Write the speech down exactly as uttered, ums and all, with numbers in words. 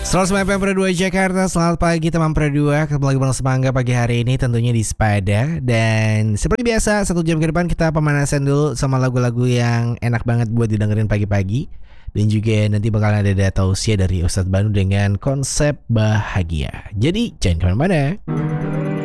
seratus sembilan P M Pro dua Jakarta, selamat pagi teman Pro dua. Ketemu lagi bareng Semangga pagi hari ini tentunya di Sepada. Dan seperti biasa satu jam ke depan kita pemanasan dulu sama lagu-lagu yang enak banget buat didengerin pagi-pagi. Dan juga nanti bakalan ada data usia dari Ustadz Banu dengan konsep bahagia. Jadi jangan kemana-mana.